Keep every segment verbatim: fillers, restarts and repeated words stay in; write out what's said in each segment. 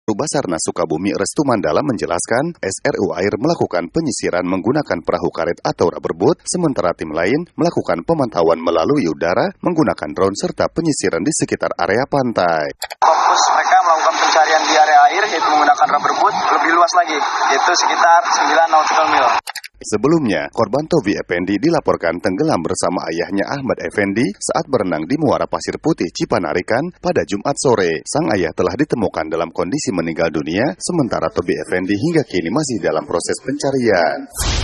Basarnas Sukabumi Restu Mandala menjelaskan, S R U Air melakukan penyisiran menggunakan perahu karet atau rubber boat, sementara tim lain melakukan pemantauan melalui udara menggunakan drone serta penyisiran di sekitar area pantai. Fokus mereka melakukan pencarian di area air, yaitu menggunakan rubber boat, lebih luas lagi, yaitu sekitar sembilan nautical mil. Sebelumnya, korban Tovi Effendi dilaporkan tenggelam bersama ayahnya Ahmad Effendi saat berenang di Muara Pasir Putih Cipanarikan pada Jumat sore. Sang ayah telah ditemukan dalam kondisi meninggal dunia, sementara Tovi Effendi hingga kini masih dalam proses pencarian.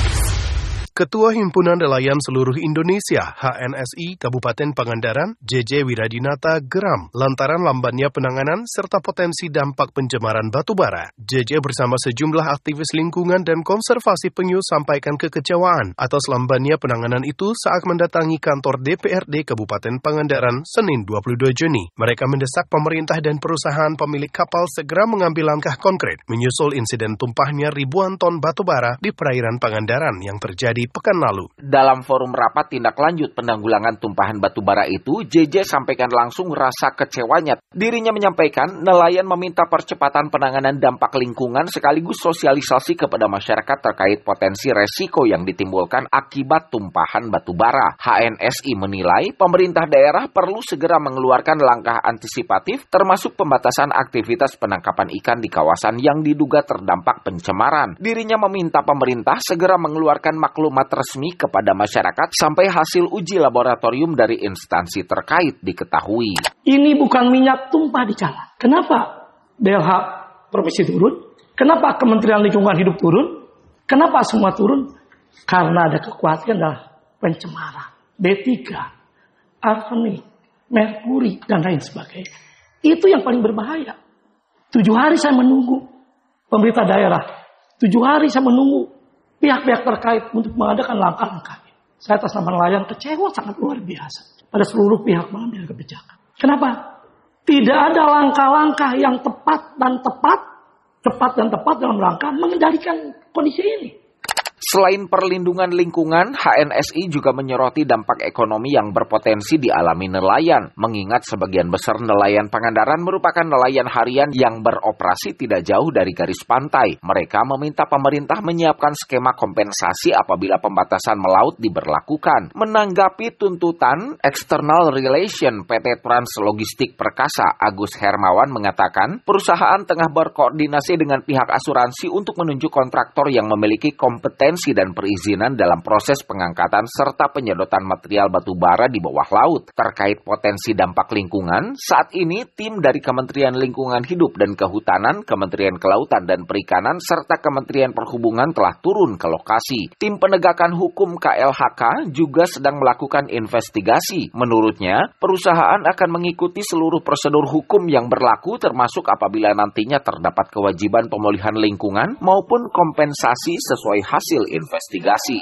Ketua Himpunan Nelayan Seluruh Indonesia H N S I Kabupaten Pangandaran, J J Wiradinata geram lantaran lambannya penanganan serta potensi dampak pencemaran batubara. J J bersama sejumlah aktivis lingkungan dan konservasi penyu sampaikan kekecewaan atas lambannya penanganan itu saat mendatangi kantor D P R D Kabupaten Pangandaran Senin dua puluh dua Juni. Mereka mendesak pemerintah dan perusahaan pemilik kapal segera mengambil langkah konkret menyusul insiden tumpahnya ribuan ton batubara di perairan Pangandaran yang terjadi pekan lalu. Dalam forum rapat tindak lanjut penanggulangan tumpahan batubara itu, J J sampaikan langsung rasa kecewanya. Dirinya menyampaikan nelayan meminta percepatan penanganan dampak lingkungan sekaligus sosialisasi kepada masyarakat terkait potensi resiko yang ditimbulkan akibat tumpahan batubara. H N S I menilai pemerintah daerah perlu segera mengeluarkan langkah antisipatif termasuk pembatasan aktivitas penangkapan ikan di kawasan yang diduga terdampak pencemaran. Dirinya meminta pemerintah segera mengeluarkan maklumat resmi kepada masyarakat sampai hasil uji laboratorium dari instansi terkait diketahui. Ini bukan minyak tumpah di jalan. Kenapa D L H Provinsi turun? Kenapa Kementerian Lingkungan Hidup turun? Kenapa semua turun? Karena ada kekhawatiran adalah pencemaran. B tiga, arsenik, merkuri, dan lain sebagainya. Itu yang paling berbahaya. Tujuh hari saya menunggu pemerintah daerah. Tujuh hari saya menunggu pihak-pihak terkait untuk mengadakan langkah-langkah. Saya atas nama nelayan kecewa sangat luar biasa pada seluruh pihak mengambil kebijakan. Kenapa? Tidak ada langkah-langkah yang tepat dan tepat, cepat dan tepat dalam rangka mengendalikan kondisi ini. Selain perlindungan lingkungan, H N S I juga menyoroti dampak ekonomi yang berpotensi dialami nelayan, mengingat sebagian besar nelayan Pangandaran merupakan nelayan harian yang beroperasi tidak jauh dari garis pantai. Mereka meminta pemerintah menyiapkan skema kompensasi apabila pembatasan melaut diberlakukan. Menanggapi tuntutan, External Relation P T Trans Logistik Perkasa Agus Hermawan mengatakan, perusahaan tengah berkoordinasi dengan pihak asuransi untuk menunjuk kontraktor yang memiliki kompetensi dan perizinan dalam proses pengangkatan serta penyedotan material batubara di bawah laut. Terkait potensi dampak lingkungan, saat ini tim dari Kementerian Lingkungan Hidup dan Kehutanan, Kementerian Kelautan dan Perikanan, serta Kementerian Perhubungan telah turun ke lokasi. Tim penegakan hukum K L H K juga sedang melakukan investigasi. Menurutnya, perusahaan akan mengikuti seluruh prosedur hukum yang berlaku termasuk apabila nantinya terdapat kewajiban pemulihan lingkungan maupun kompensasi sesuai hasil investigasi.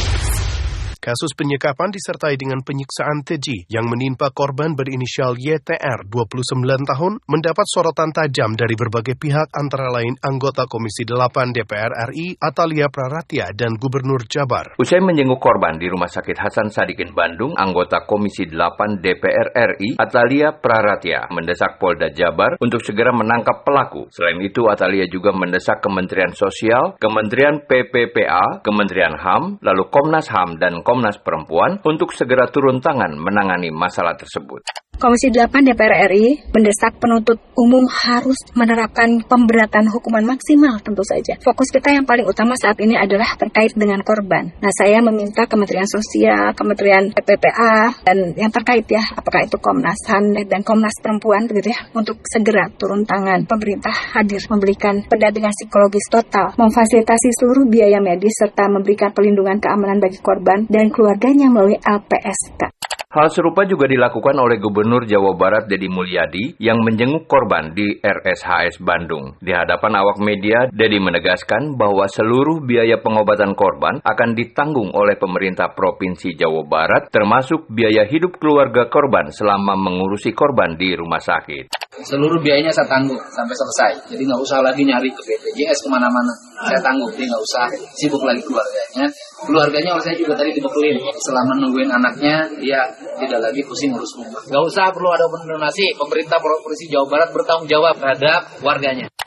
Kasus penyekapan disertai dengan penyiksaan keji yang menimpa korban berinisial Y T R dua puluh sembilan tahun mendapat sorotan tajam dari berbagai pihak antara lain anggota Komisi delapan D P R R I Atalia Praratia dan Gubernur Jabar. Usai menjenguk korban di Rumah Sakit Hasan Sadikin Bandung, anggota Komisi delapan D P R R I Atalia Praratia mendesak Polda Jabar untuk segera menangkap pelaku. Selain itu, Atalia juga mendesak Kementerian Sosial, Kementerian P P P A, Kementerian H A M, lalu Komnas H A M dan Komnas Perempuan untuk segera turun tangan menangani masalah tersebut. Komisi delapan D P R R I mendesak penuntut umum harus menerapkan pemberatan hukuman maksimal tentu saja. Fokus kita yang paling utama saat ini adalah terkait dengan korban. Nah, saya meminta Kementerian Sosial, Kementerian P P P A, dan yang terkait ya, apakah itu Komnas H A M dan Komnas Perempuan begitu ya, untuk segera turun tangan. Pemerintah hadir memberikan pendampingan psikologis total, memfasilitasi seluruh biaya medis, serta memberikan perlindungan keamanan bagi korban dan keluarganya melalui L P S K. Hal serupa juga dilakukan oleh Gubernur Jawa Barat Deddy Mulyadi yang menjenguk korban di R S H S Bandung. Di hadapan awak media, Deddy menegaskan bahwa seluruh biaya pengobatan korban akan ditanggung oleh pemerintah Provinsi Jawa Barat, termasuk biaya hidup keluarga korban selama mengurusi korban di rumah sakit. Seluruh biayanya saya tanggung sampai selesai. Jadi nggak usah lagi nyari ke B P J S kemana-mana. Saya tanggung, jadi nggak usah sibuk lagi keluarganya. Keluarganya saya juga tadi dibekelin. Selama nungguin anaknya, dia tidak lagi pusing ngurus rumah. Nggak usah perlu ada donasi. Pemerintah Provinsi Jawa Barat bertanggung jawab terhadap warganya.